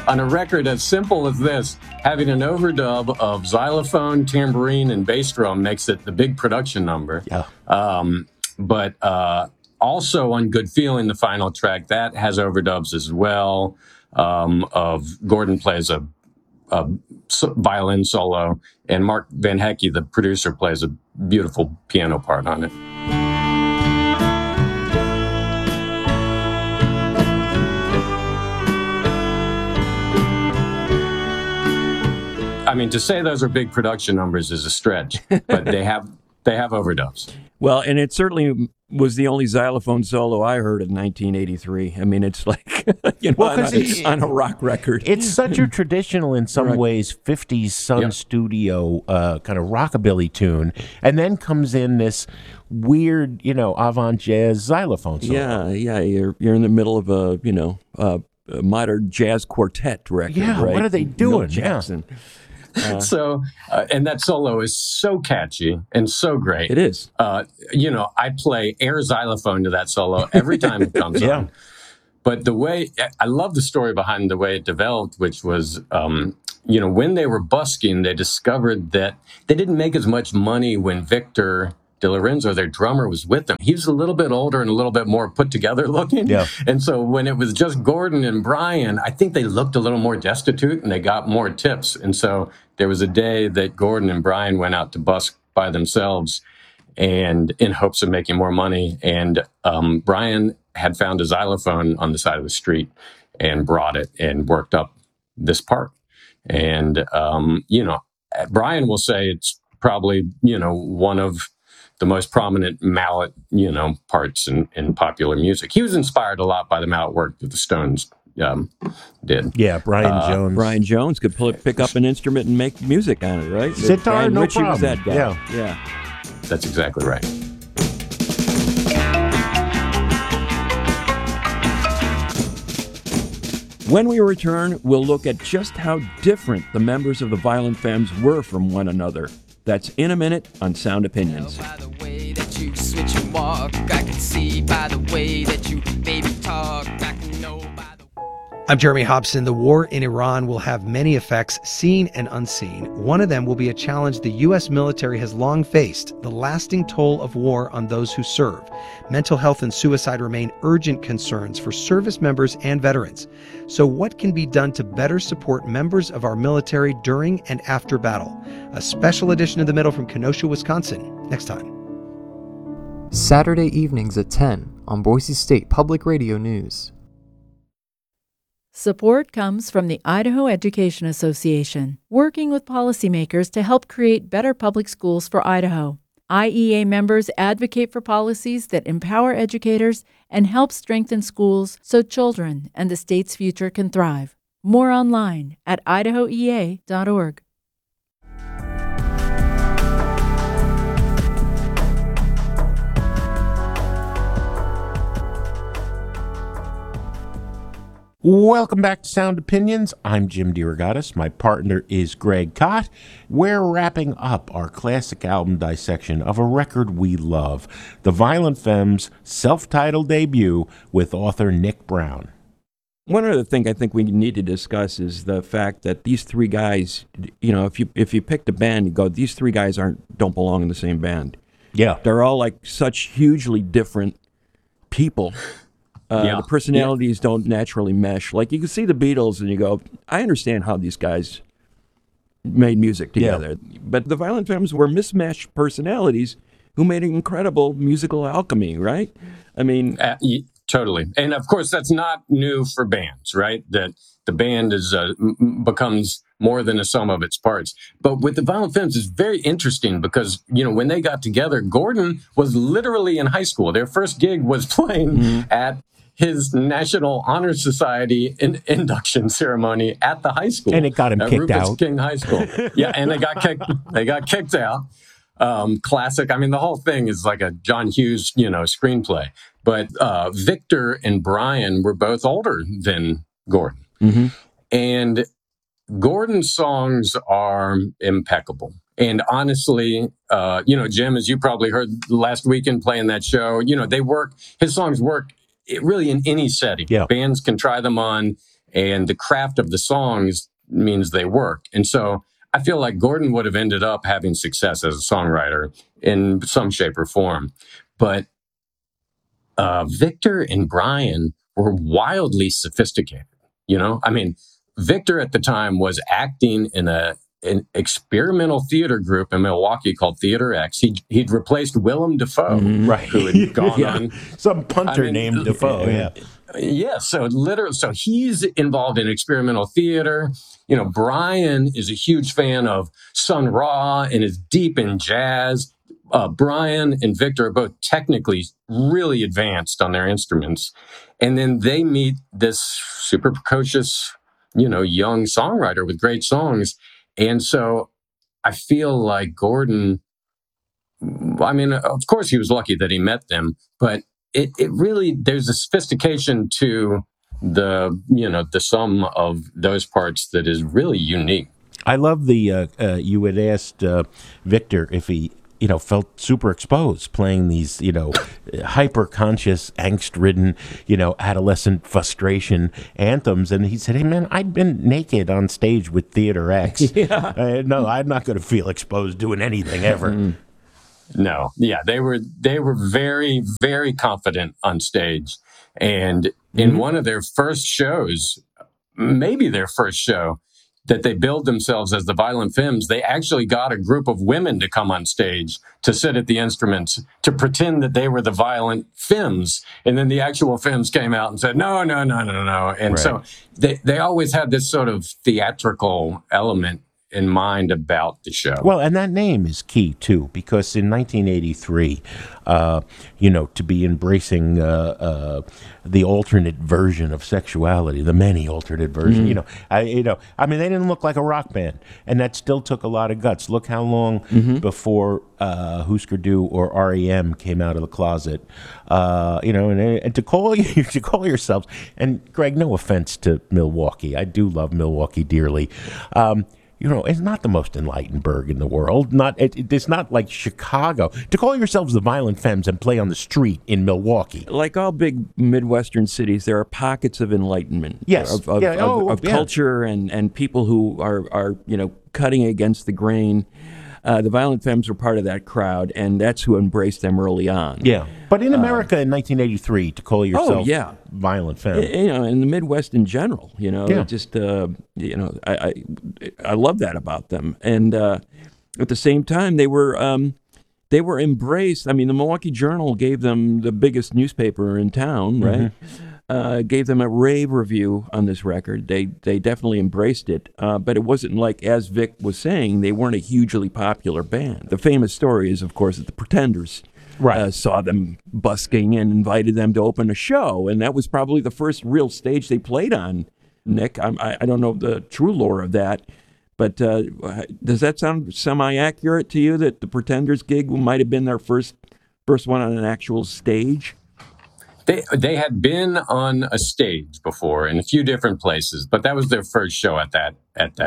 on a record as simple as this, having an overdub of xylophone, tambourine, and bass drum makes it the big production number. Yeah. But also on Good Feeling, the final track, that has overdubs as well. Of Gordon plays a violin solo, and Mark Van Hecke, the producer, plays a beautiful piano part on it. I mean, to say those are big production numbers is a stretch, but they have overdubs. Well, and it certainly was the only xylophone solo I heard of 1983. I mean, it's like, on a rock record. It's such a traditional, in some ways, 50s Sun Studio kind of rockabilly tune. And then comes in this weird, avant jazz xylophone solo. Yeah. You're in the middle of a modern jazz quartet record. Yeah, right? what are they doing? Milt Jackson. And that solo is so catchy and so great. It is. I play air xylophone to that solo every time it comes on. But I love the story behind the way it developed, which was, when they were busking, they discovered that they didn't make as much money when Victor DeLorenzo, their drummer, was with them. He was a little bit older and a little bit more put together looking. Yeah. And so when it was just Gordon and Brian, I think they looked a little more destitute and they got more tips. And so there was a day that Gordon and Brian went out to busk by themselves and in hopes of making more money. And Brian had found a xylophone on the side of the street and brought it and worked up this part. And, Brian will say it's probably, one of the most prominent mallet, parts in popular music. He was inspired a lot by the mallet work that the Stones did. Yeah, Brian Jones. Brian Jones could pick up an instrument and make music on it, right? Sitar, Brian no Ritchie problem. was that guy. Yeah. That's exactly right. When we return, we'll look at just how different the members of the Violent Femmes were from one another. That's in a minute on Sound Opinions. By the way that you switch and walk, I can see by the way that you baby talk, I can know by the... I'm Jeremy Hobson. The war in Iran will have many effects, seen and unseen. One of them will be a challenge the U.S. military has long faced, the lasting toll of war on those who serve. Mental health and suicide remain urgent concerns for service members and veterans. So what can be done to better support members of our military during and after battle? A special edition of The Middle from Kenosha, Wisconsin, next time. Saturday evenings at 10 on Boise State Public Radio News. Support comes from the Idaho Education Association, working with policymakers to help create better public schools for Idaho. IEA members advocate for policies that empower educators and help strengthen schools so children and the state's future can thrive. More online at idahoea.org. Welcome back to Sound Opinions. I'm Jim DeRogatis. My partner is Greg Kot. We're wrapping up our classic album dissection of a record we love, The Violent Femmes' self-titled debut with author Nick Brown. One other thing I think we need to discuss is the fact that these three guys, if you picked a band, you go, these three guys don't belong in the same band. Yeah. They're all like such hugely different people. The personalities don't naturally mesh. Like you can see the Beatles and you go, I understand how these guys made music together. Yeah. But the Violent Femmes were mismatched personalities who made an incredible musical alchemy, right? I mean... Totally. And of course, that's not new for bands, right? That the band becomes more than a sum of its parts. But with the Violent Femmes, it's very interesting because, when they got together, Gordon was literally in high school. Their first gig was playing at his National Honor Society induction ceremony at the high school. And it got him kicked Rufus out. King High School. Yeah, and they got kicked out. Classic. I mean, the whole thing is like a John Hughes, screenplay. But Victor and Brian were both older than Gordon. Mm-hmm. And Gordon's songs are impeccable. And honestly, Jim, as you probably heard last weekend playing that show, his songs work really in any setting. Yeah. Bands can try them on and the craft of the songs means they work. And so I feel like Gordon would have ended up having success as a songwriter in some shape or form. But Victor and Brian were wildly sophisticated. I mean, Victor at the time was acting in an experimental theater group in Milwaukee called Theater X. He'd replaced Willem Dafoe, Right. who had gone on Some punter named Defoe. Yeah. Yeah, so he's involved in experimental theater. Brian is a huge fan of Sun Ra and is deep in jazz. Brian and Victor are both technically really advanced on their instruments. And then they meet this super precocious, young songwriter with great songs. And so I feel like Gordon, I mean, of course he was lucky that he met them, but it really, there's a sophistication to the sum of those parts that is really unique. I love the, you had asked Victor if he, felt super exposed playing these, hyper-conscious, angst-ridden, adolescent frustration anthems. And he said, hey, man, I'd been naked on stage with Theater X. Yeah. No, I'm not going to feel exposed doing anything ever. No. Yeah, they were very, very confident on stage. And in one of their first shows, maybe their first show, that they billed themselves as the Violent Femmes, they actually got a group of women to come on stage to sit at the instruments to pretend that they were the Violent Femmes. And then the actual Femmes came out and said, no. And so they always had this sort of theatrical element in mind about the show. Well, and that name is key too, because in 1983, to be embracing the alternate version of sexuality, the many alternate version, I mean, they didn't look like a rock band, and that still took a lot of guts. Look how long before Husker Du or REM came out of the closet, and to call yourselves, and Greg, no offense to Milwaukee, I do love Milwaukee dearly. It's not the most enlightened burg in the world. It's not like Chicago. To call yourselves the Violent Femmes and play on the street in Milwaukee. Like all big Midwestern cities, there are pockets of enlightenment. Yes. Of culture and people who are cutting against the grain. The Violent Femmes were part of that crowd, and that's who embraced them early on. Yeah. But in America in 1983, to call yourself Violent Femme. In the Midwest in general, just, I love that about them. And at the same time, they were embraced. I mean, the Milwaukee Journal gave them the biggest newspaper in town, right? Gave them a rave review on this record. They definitely embraced it, but it wasn't like, as Vic was saying, they weren't a hugely popular band. The famous story is, of course, that the Pretenders saw them busking and invited them to open a show, and that was probably the first real stage they played on. Nick, I don't know the true lore of that, but does that sound semi-accurate to you, that the Pretenders gig might have been their first one on an actual stage? They had been on a stage before in a few different places, but that was their first show at that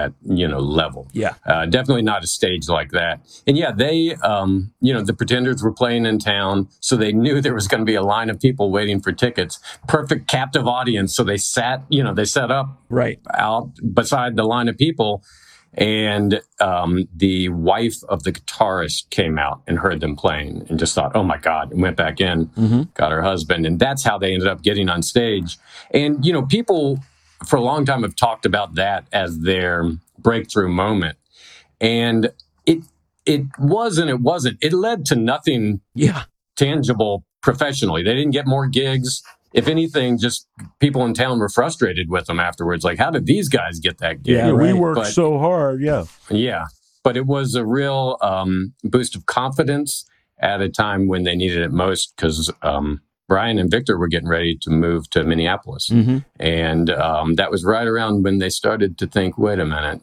level. Yeah, definitely not a stage like that. And yeah, they the Pretenders were playing in town, so they knew there was going to be a line of people waiting for tickets. Perfect captive audience, so they set up right out beside the line of people. And the wife of the guitarist came out and heard them playing and just thought, oh, my God, and went back in, got her husband. And that's how they ended up getting on stage. And, people for a long time have talked about that as their breakthrough moment. And it was and it wasn't. It led to nothing tangible professionally. They didn't get more gigs. If anything, just people in town were frustrated with them afterwards. Like, how did these guys get that gig? Yeah, we worked so hard. Yeah. Yeah. But it was a real boost of confidence at a time when they needed it most, because Brian and Victor were getting ready to move to Minneapolis. And that was right around when they started to think, wait a minute,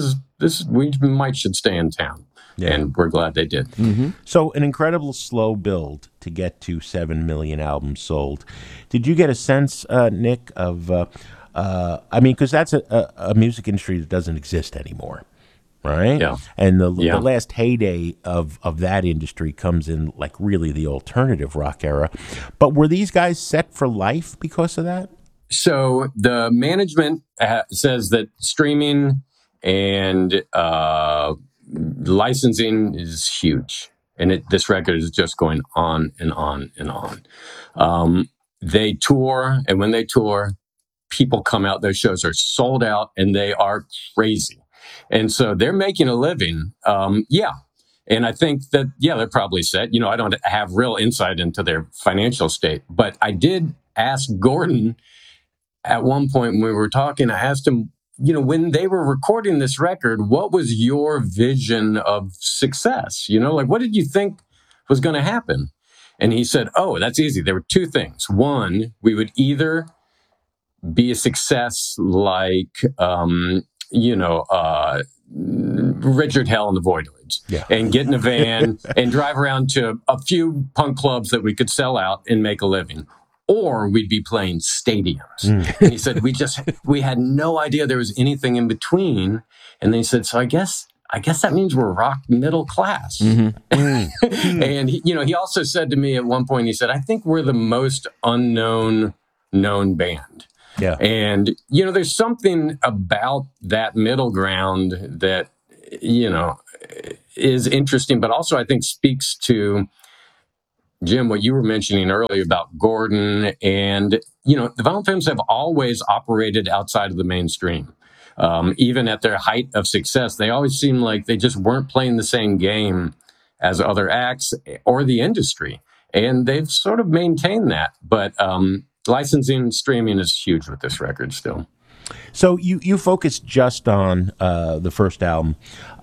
we should stay in town. Yeah. And we're glad they did. So an incredible slow build to get to 7 million albums sold. Did you get a sense, Nick, of, because that's a music industry that doesn't exist anymore, right? Yeah. And the last heyday of that industry comes in really the alternative rock era. But were these guys set for life because of that? So the management says that streaming and licensing is huge, and this record is just going on and on and on. They tour, and when they tour, people come out. Those shows are sold out, and they are crazy. And so they're making a living. Yeah. And I think that, they're probably set. I don't have real insight into their financial state, but I did ask Gordon at one point when we were talking. I asked him, when they were recording this record, what was your vision of success? What did you think was going to happen? And he said, oh, that's easy. There were two things. One, we would either be a success like, Richard Hell and the Voidoids, and get in a van and drive around to a few punk clubs that we could sell out and make a living. Or we'd be playing stadiums. And he said, we had no idea there was anything in between. And then he said, so I guess that means we're rock middle class. And he also said to me at one point, he said, I think we're the most known band. Yeah. And, there's something about that middle ground that, is interesting, but also I think speaks to, Jim, what you were mentioning earlier about Gordon. And, the Violent Femmes have always operated outside of the mainstream. Even at their height of success, they always seemed like they just weren't playing the same game as other acts or the industry. And they've sort of maintained that. But licensing and streaming is huge with this record still. So you focus just on the first album.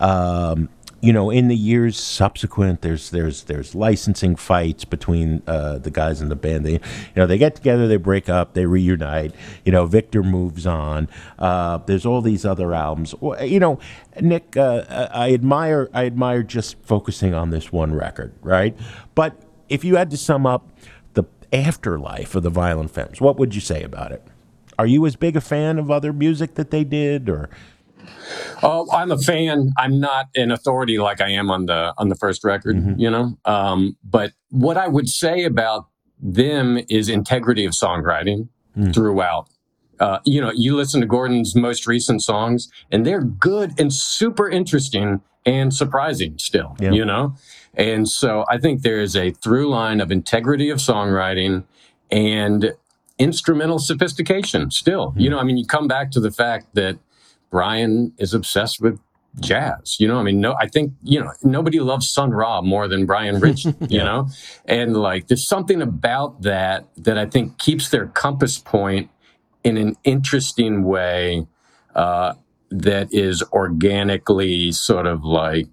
In the years subsequent, there's licensing fights between the guys in the band. They get together, they break up, they reunite. Victor moves on. There's all these other albums. Nick, I admire just focusing on this one record, right? But if you had to sum up the afterlife of the Violent Femmes, what would you say about it? Are you as big a fan of other music that they did, or? Oh, I'm a fan. I'm not an authority like I am on the first record, But what I would say about them is integrity of songwriting throughout. You listen to Gordon's most recent songs, and they're good and super interesting and surprising still, And so I think there is a through line of integrity of songwriting and instrumental sophistication still. You come back to the fact that Brian is obsessed with jazz. I think, nobody loves Sun Ra more than Brian Rich, and there's something about that I think keeps their compass point in an interesting way that is organically sort of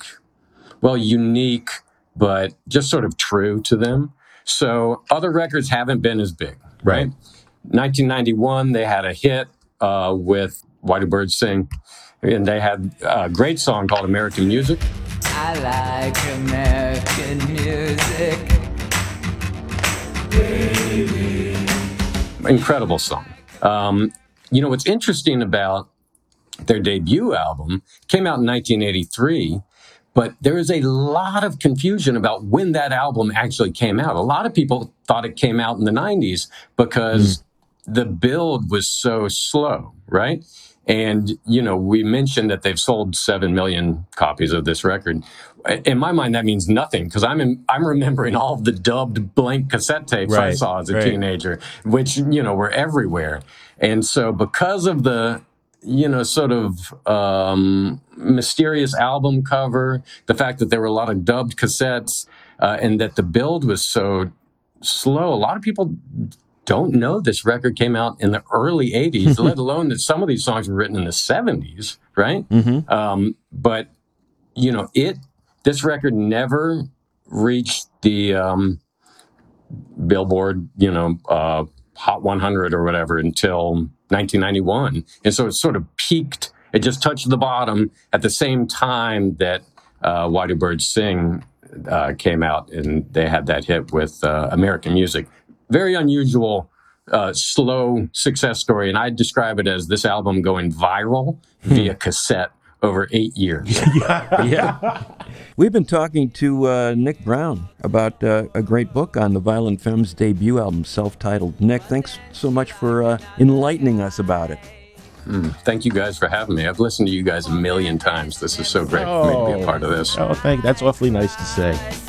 unique, but just sort of true to them. So other records haven't been as big, right? 1991, they had a hit with Why Do Birds Sing? And they had a great song called American Music. I like American music. Incredible song. What's interesting about their debut album came out in 1983, but there is a lot of confusion about when that album actually came out. A lot of people thought it came out in the 90s because the build was so slow, right? And, we mentioned that they've sold 7 million copies of this record. In my mind, that means nothing because I'm remembering all of the dubbed blank cassette tapes I saw as a teenager, which, were everywhere. And so because of the, sort of mysterious album cover, the fact that there were a lot of dubbed cassettes and that the build was so slow, a lot of people don't know this record came out in the early 80s, let alone that some of these songs were written in the 70s, right? But, this record never reached the Billboard, Hot 100 or whatever until 1991. And so it sort of peaked. It just touched the bottom at the same time that Why Do Birds Sing came out, and they had that hit with American Music. Very unusual, slow success story. And I describe it as this album going viral via cassette over 8 years. Yeah. We've been talking to Nick Brown about a great book on the Violent Femmes debut album, self-titled. Nick, thanks so much for enlightening us about it. Thank you guys for having me. I've listened to you guys a million times. This is so great for me to be a part of this. Oh, that's awfully nice to say.